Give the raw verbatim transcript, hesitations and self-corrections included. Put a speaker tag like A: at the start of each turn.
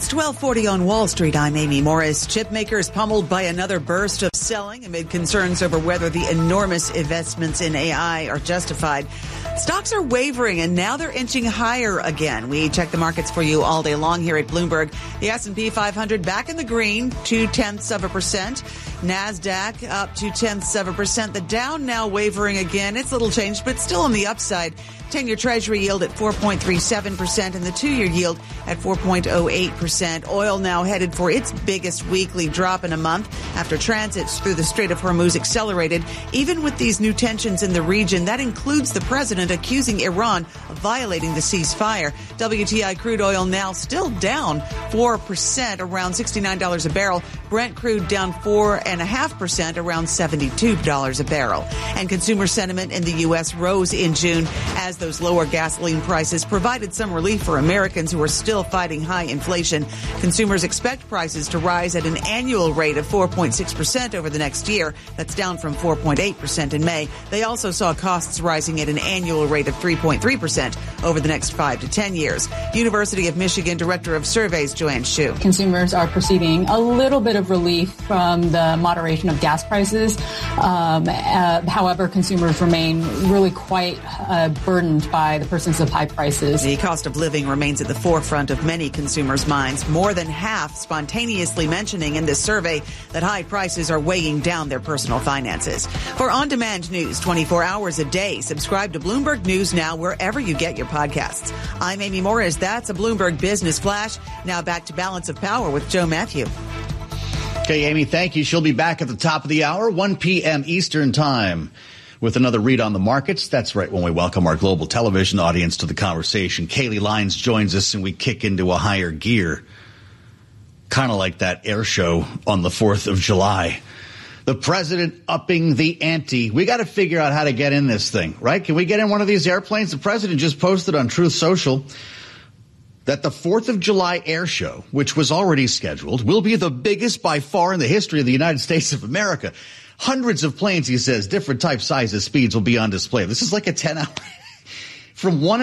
A: It's twelve forty on Wall Street. I'm Amy Morris. Chip makers pummeled by another burst of selling amid concerns over whether the enormous investments in A I are justified. Stocks are wavering, and now they're inching higher again. We check the markets for you all day long here at Bloomberg. The S and P five hundred back in the green, two-tenths of a percent. NASDAQ up two-tenths of a percent. The Dow now wavering again. It's little changed, but still on the upside. ten-year Treasury yield at four point three seven percent and the two-year yield at four point oh eight percent. Oil now headed for its biggest weekly drop in a month after transits through the Strait of Hormuz accelerated. Even with these new tensions in the region, that includes the president accusing Iran of violating the ceasefire. W T I crude oil now still down four percent, around sixty-nine dollars a barrel. Brent crude down four point five percent, around seventy-two dollars a barrel. And consumer sentiment in the U S rose in June as those lower gasoline prices provided some relief for Americans who are still fighting high inflation. Consumers expect prices to rise at an annual rate of four point six percent over the next year. That's down from four point eight percent in May. They also saw costs rising at an annual rate of three point three percent over the next five to ten years. University of Michigan Director of Surveys, Joanne Shu.
B: Consumers are perceiving a little bit of relief from the moderation of gas prices. Um, uh, however, consumers remain really quite uh, burdened by the persistence of high prices.
A: The cost of living remains at the forefront of many consumers' minds. More than half spontaneously mentioning in this survey that high prices are weighing down their personal finances. For on-demand news twenty-four hours a day, subscribe to Bloomberg News Now wherever you get your podcasts. I'm Amy Morris. That's a Bloomberg Business Flash. Now back to Balance of Power with Joe Matthew.
C: Okay, Amy, thank you. She'll be back at the top of the hour, one p.m. Eastern Time, with another read on the markets. That's right, when we welcome our global television audience to the conversation. Kaylee Lyons joins us, and we kick into a higher gear, kind of like that air show on the fourth of July. The president upping the ante. We got to figure out how to get in this thing, right? Can we get in one of these airplanes? The president just posted on Truth Social that the fourth of July air show, which was already scheduled, will be the biggest by far in the history of the United States of America. Hundreds of planes, he says, different types, sizes, speeds will be on display. This is like a ten hour from one